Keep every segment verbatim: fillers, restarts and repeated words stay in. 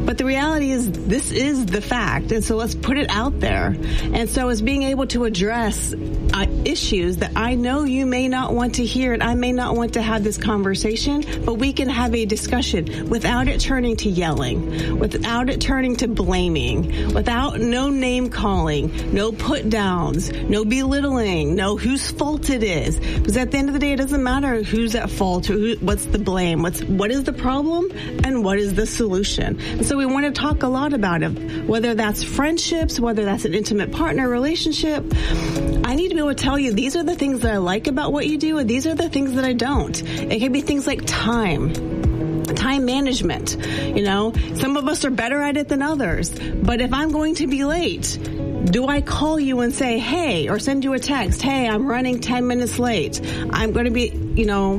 But the reality is, this is the fact, and so let's put it out there. And so it's being able to address uh, issues that I know you may not want to hear, and I may not want to have this conversation, but we can have a discussion without it turning to yelling, without it turning to blaming, without no name calling, no put downs, no belittling, no whose fault it is. Because at the end of the day, it doesn't matter who's at fault or who, what's the blame, what's what is the problem, and what is the solution. And so we want to talk a lot about it, whether that's friendships, whether that's an intimate partner relationship. I need to be able to tell you, these are the things that I like about what you do, and these are the things that I don't. It can be things like time. Time management. You know, some of us are better at it than others. But if I'm going to be late, do I call you and say, hey, or send you a text, hey, I'm running ten minutes late. I'm going to be, you know,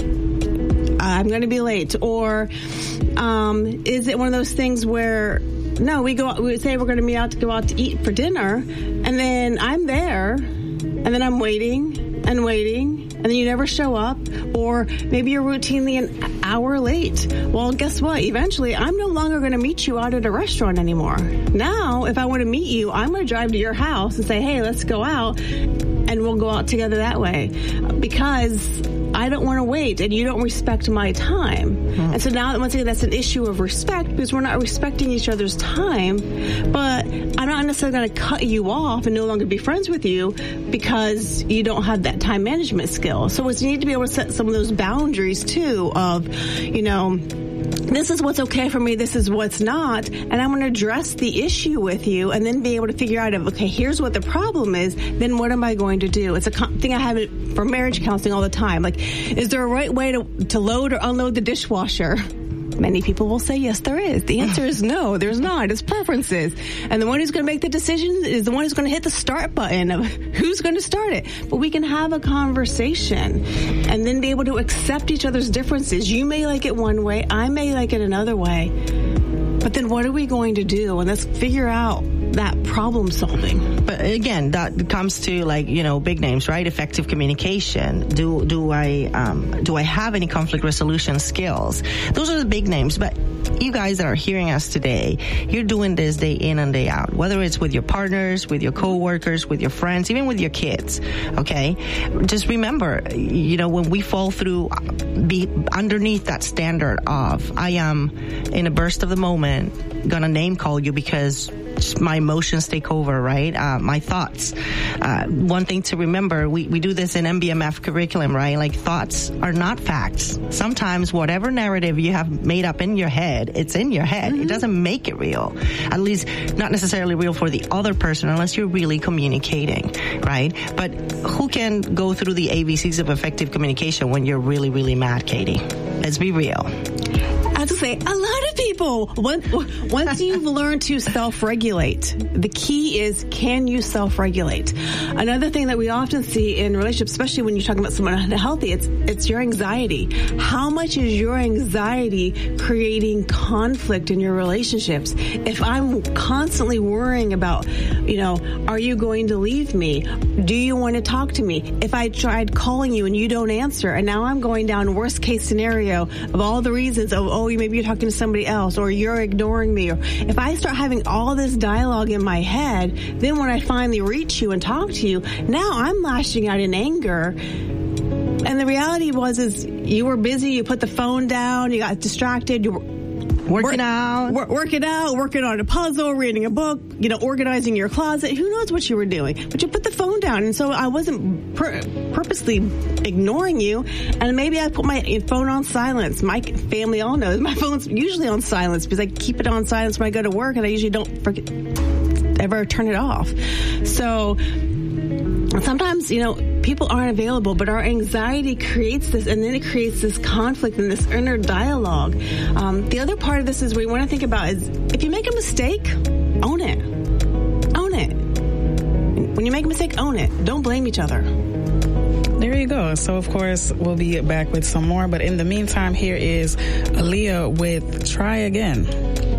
I'm going to be late. Or um, is it one of those things where, no, we go, we say we're going to meet out to go out to eat for dinner, and then I'm there, and then I'm waiting and waiting, and then you never show up, or maybe you're routinely an hour late. Well, guess what? Eventually, I'm no longer going to meet you out at a restaurant anymore. Now, if I want to meet you, I'm going to drive to your house and say, hey, let's go out, and we'll go out together that way. Because I don't want to wait, and you don't respect my time. Mm-hmm. And so now, once again, that's an issue of respect, because we're not respecting each other's time. But I'm not necessarily going to cut you off and no longer be friends with you because you don't have that time management skill. So it's, you need to be able to set some of those boundaries, too, of, you know, this is what's okay for me, this is what's not, and I'm going to address the issue with you and then be able to figure out, if, okay, here's what the problem is, then what am I going to do? It's a con- thing I have for marriage counseling all the time. Like, is there a right way to, to load or unload the dishwasher? Many people will say, yes, there is. The answer is no, there's not. It's preferences. And the one who's going to make the decision is the one who's going to hit the start button of who's going to start it. But we can have a conversation and then be able to accept each other's differences. You may like it one way, I may like it another way. But then what are we going to do? And let's figure out that problem solving. But again, that comes to, like, you know, big names, right? Effective communication. Do do I um, do I have any conflict resolution skills? Those are the big names. But you guys that are hearing us today, you're doing this day in and day out, whether it's with your partners, with your coworkers, with your friends, even with your kids. Okay, just remember, you know, when we fall through, be underneath that standard of I am in a burst of the moment gonna name call you because my emotions take over, right? Uh, my thoughts. Uh, one thing to remember, we, we do this in M B M F curriculum, right? Like, thoughts are not facts. Sometimes whatever narrative you have made up in your head, it's in your head. Mm-hmm. It doesn't make it real. At least not necessarily real for the other person unless you're really communicating, right? But who can go through the A B Cs of effective communication when you're really, really mad, Katie? Let's be real. I have to say, a lot of people, once, once you've learned to self-regulate, the key is, can you self-regulate? Another thing that we often see in relationships, especially when you're talking about someone unhealthy, it's it's your anxiety. How much is your anxiety creating conflict in your relationships? If I'm constantly worrying about, you know, are you going to leave me? Do you want to talk to me? If I tried calling you and you don't answer, and now I'm going down worst case scenario of all the reasons of, oh, maybe you're talking to somebody else, or you're ignoring me, or if I start having all this dialogue in my head, then when I finally reach you and talk to you, now I'm lashing out in anger. And the reality was, is you were busy, you put the phone down, you got distracted, you were working work, out, work, working out, working on a puzzle, reading a book, you know, organizing your closet. Who knows what you were doing? But you put the phone down, and so I wasn't pur- purposely ignoring you. And maybe I put my phone on silence. My family all knows my phone's usually on silence because I keep it on silence when I go to work, and I usually don't forget ever turn it off. So sometimes, you know, people aren't available, but our anxiety creates this, and then it creates this conflict and this inner dialogue. Um, the other part of this is we want to think about is, if you make a mistake, own it. Own it. When you make a mistake, own it. Don't blame each other. There you go. So, of course, we'll be back with some more. But in the meantime, here is Aaliyah with Try Again.